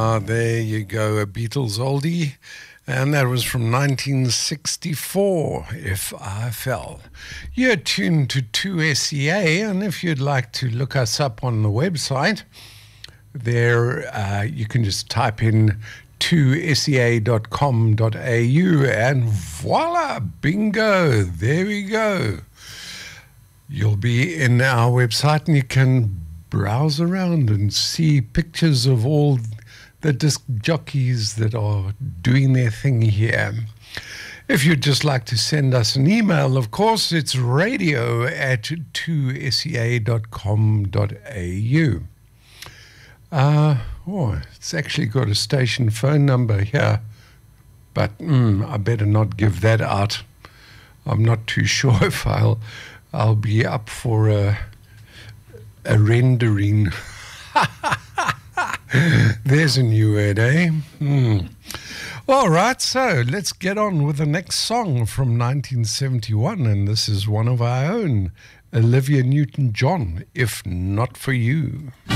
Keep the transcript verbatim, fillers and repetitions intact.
Ah, there you go, a Beatles oldie. And that was from nineteen sixty-four, If I Fell. You're tuned to two S E A, and if you'd like to look us up on the website, there uh, you can just type in two S E A dot com dot A U, and voila, bingo, there we go. You'll be in our website, and you can browse around and see pictures of all the disc jockeys that are doing their thing here. If you'd just like to send us an email, of course, it's radio at two S E A dot com dot A U. Uh, oh, it's actually got a station phone number here, but mm, I better not give that out. I'm not too sure if I'll, I'll be up for a, a rendering. There's a new word, eh? Hmm. All right, so let's get on with the next song from nineteen seventy-one, and this is one of our own, Olivia Newton-John, If Not For You.